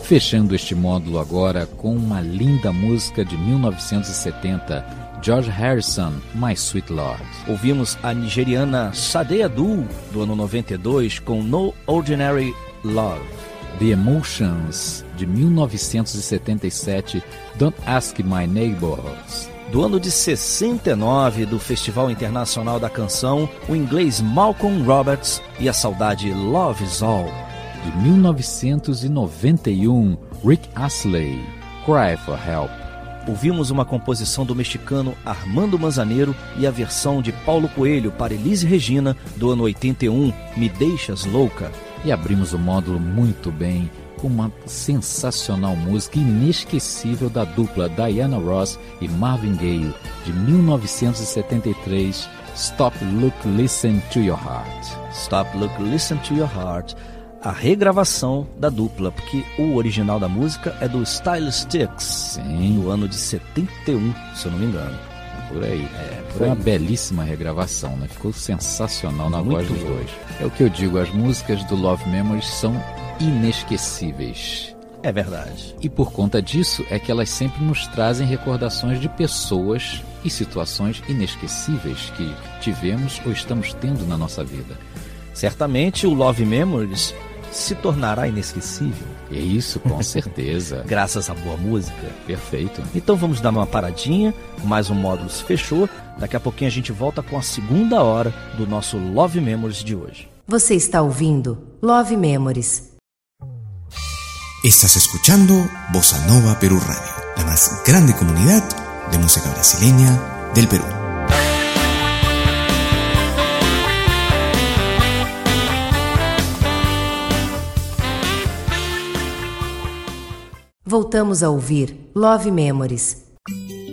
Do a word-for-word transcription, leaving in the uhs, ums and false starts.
Fechando este módulo agora com uma linda música de mil novecentos e setenta, George Harrison, My Sweet Lord. Ouvimos a nigeriana Sade Adu, do ano noventa e dois, com No Ordinary Love. The Emotions, de mil novecentos e setenta e sete, Don't Ask My Neighbors. Do ano de sessenta e nove, do Festival Internacional da Canção, o inglês Malcolm Roberts e a saudade Love Is All. De mil novecentos e noventa e um, Rick Astley, Cry for Help. Ouvimos uma composição do mexicano Armando Manzanero e a versão de Paulo Coelho para Elis Regina, do ano oitenta e um, Me Deixas Louca. E abrimos o módulo muito bem com uma sensacional música inesquecível da dupla Diana Ross e Marvin Gaye, de mil novecentos e setenta e três, Stop, Look, Listen to Your Heart. Stop, Look, Listen to Your Heart. A regravação da dupla, porque o original da música é do Stylistics, Sim. no ano de setenta e um, se eu não me engano. Por aí. É, por Foi aí. uma belíssima regravação, né? Ficou sensacional na Muito voz dos bom. dois. É o que eu digo, as músicas do Love Memories são inesquecíveis. É verdade. E por conta disso é que elas sempre nos trazem recordações de pessoas e situações inesquecíveis que tivemos ou estamos tendo na nossa vida. Certamente o Love Memories se tornará inesquecível. É isso, com certeza. Graças à boa música. Perfeito. Então vamos dar uma paradinha, mais um módulo se fechou. Daqui a pouquinho a gente volta com a segunda hora do nosso Love Memories de hoje. Você está ouvindo Love Memories. Estás escuchando Bossa Nova Perú Radio, la más grande comunidad de música brasileña del Perú. Voltamos a ouvir Love Memories.